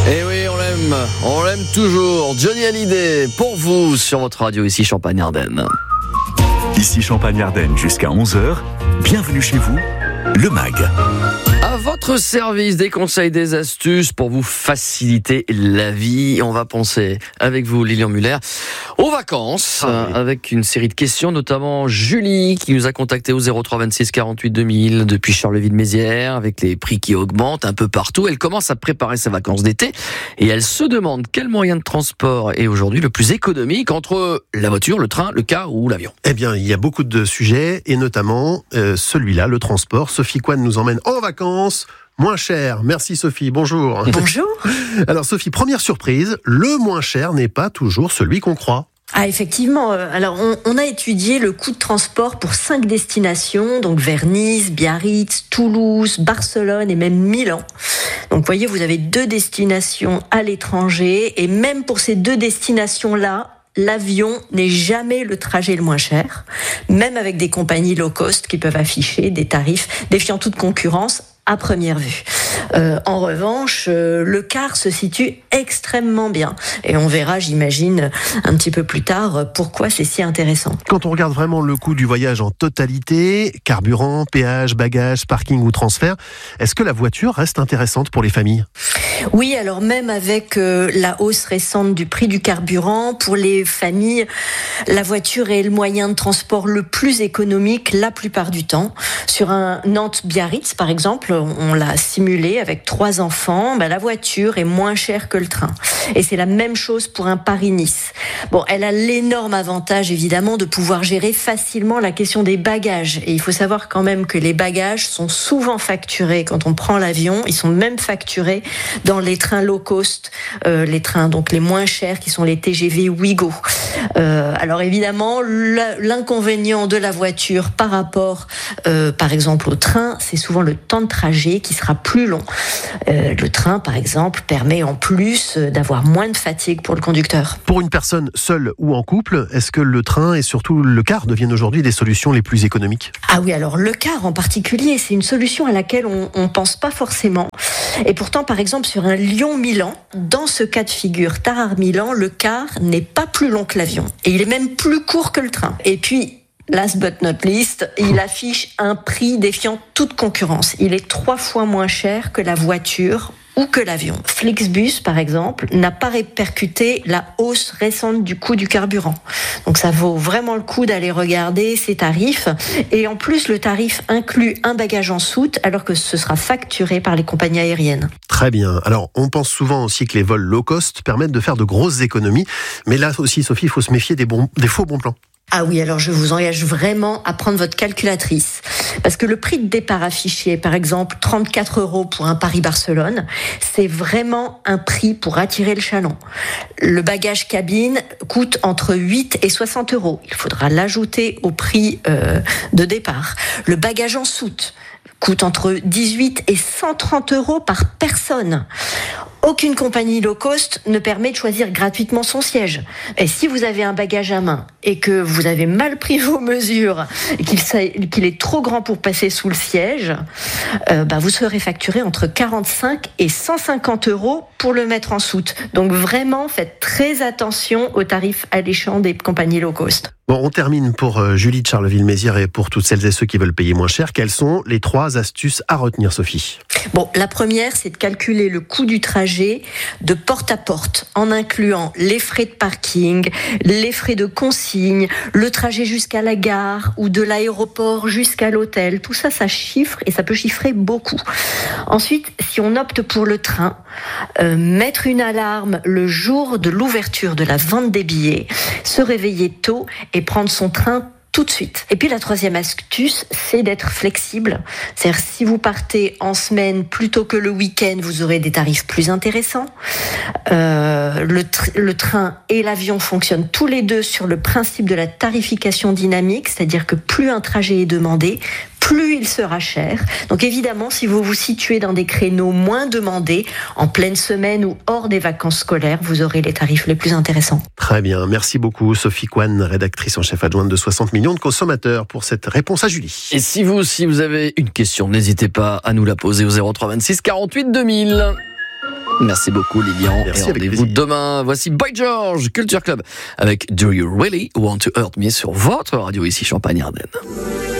Et oui, on l'aime toujours. Johnny Hallyday, pour vous, sur votre radio, ici Champagne-Ardenne. Ici Champagne-Ardenne jusqu'à 11h. Bienvenue chez vous, le MAG. À votre service, des conseils, des astuces pour vous faciliter la vie. On va penser avec vous, Lilian Muller, aux vacances, avec une série de questions, notamment Julie qui nous a contacté au 03 26 48 2000 depuis Charleville-Mézières, avec les prix qui augmentent un peu partout. Elle commence à préparer ses vacances d'été et elle se demande quel moyen de transport est aujourd'hui le plus économique entre la voiture, le train, le car ou l'avion. Eh bien, il y a beaucoup de sujets et notamment celui-là, le transport. Sophie Coine nous emmène en vacances. Moins cher. Merci Sophie, bonjour. Bonjour. Alors Sophie, première surprise, le moins cher n'est pas toujours celui qu'on croit. Ah effectivement, alors on a étudié le coût de transport pour 5 destinations, donc vers Nice, Biarritz, Toulouse, Barcelone et même Milan. Donc vous voyez, vous avez 2 destinations à l'étranger et même pour ces 2 destinations-là, l'avion n'est jamais le trajet le moins cher, même avec des compagnies low cost qui peuvent afficher des tarifs défiant toute concurrence à première vue. En revanche, le car se situe extrêmement bien. Et on verra, j'imagine, un petit peu plus tard, pourquoi c'est si intéressant. Quand on regarde vraiment le coût du voyage en totalité, carburant, péage, bagages, parking ou transfert, est-ce que la voiture reste intéressante pour les familles ? Oui, alors même avec la hausse récente du prix du carburant, pour les familles, la voiture est le moyen de transport le plus économique la plupart du temps. Sur un Nantes-Biarritz, par exemple, on l'a simulé avec 3 enfants, la voiture est moins chère que le train. Et c'est la même chose pour un Paris-Nice. Bon, elle a l'énorme avantage, évidemment, de pouvoir gérer facilement la question des bagages. Et il faut savoir quand même que les bagages sont souvent facturés quand on prend l'avion. Ils sont même facturés dans les trains low cost, les trains donc les moins chers qui sont les TGV Ouigo. Alors évidemment, l'inconvénient de la voiture par rapport, par exemple, au train, c'est souvent le temps de trajet qui sera plus long. Le train, par exemple, permet en plus d'avoir moins de fatigue pour le conducteur. Pour une personne seule ou en couple, est-ce que le train et surtout le car deviennent aujourd'hui des solutions les plus économiques ? Ah oui, alors le car en particulier, c'est une solution à laquelle on pense pas forcément. Et pourtant, par exemple, sur un Lyon-Milan, dans ce cas de figure, Tarare-Milan, le car n'est pas plus long que l'avion. Et il est même plus court que le train. Et puis, last but not least, il affiche un prix défiant toute concurrence. Il est 3 fois moins cher que la voiture ou que l'avion. Flixbus, par exemple, n'a pas répercuté la hausse récente du coût du carburant. Donc ça vaut vraiment le coup d'aller regarder ces tarifs. Et en plus, le tarif inclut un bagage en soute, alors que ce sera facturé par les compagnies aériennes. Très bien. Alors, on pense souvent aussi que les vols low cost permettent de faire de grosses économies. Mais là aussi, Sophie, il faut se méfier des faux bons plans. Ah oui, alors je vous engage vraiment à prendre votre calculatrice. Parce que le prix de départ affiché, par exemple, 34 € pour un Paris-Barcelone, c'est vraiment un prix pour attirer le chaland. Le bagage cabine coûte entre 8 et 60 €. Il faudra l'ajouter au prix de départ. Le bagage en soute coûte entre 18 et 130 € par personne. Aucune compagnie low cost ne permet de choisir gratuitement son siège. Et si vous avez un bagage à main et que vous avez mal pris vos mesures et qu'il est trop grand pour passer sous le siège, vous serez facturé entre 45 et 150 € pour le mettre en soute. Donc vraiment, faites très attention aux tarifs alléchants des compagnies low cost. Bon, on termine pour Julie de Charleville-Mézières et pour toutes celles et ceux qui veulent payer moins cher. Quelles sont les 3 astuces à retenir, Sophie ? Bon, la première, c'est de calculer le coût du trajet de porte à porte, en incluant les frais de parking, les frais de consigne, le trajet jusqu'à la gare ou de l'aéroport jusqu'à l'hôtel. Tout ça, ça chiffre et ça peut chiffrer beaucoup. Ensuite, si on opte pour le train, mettre une alarme le jour de l'ouverture de la vente des billets, se réveiller tôt et prendre son train tout de suite. Et puis la 3e astuce, c'est d'être flexible. C'est-à-dire si vous partez en semaine plutôt que le week-end, vous aurez des tarifs plus intéressants. Le train et l'avion fonctionnent tous les deux sur le principe de la tarification dynamique, c'est-à-dire que plus un trajet est demandé, plus il sera cher. Donc évidemment, si vous vous situez dans des créneaux moins demandés, en pleine semaine ou hors des vacances scolaires, vous aurez les tarifs les plus intéressants. Très bien, merci beaucoup Sophie Coine, rédactrice en chef adjointe de 60 millions de consommateurs, pour cette réponse à Julie. Et si vous aussi vous avez une question, n'hésitez pas à nous la poser au 03 26 48 2000. Merci beaucoup Lilian. Merci, et rendez-vous demain. Voici Boy George, Culture Club, avec Do You Really Want to Hurt Me sur votre radio ici Champagne-Ardenne.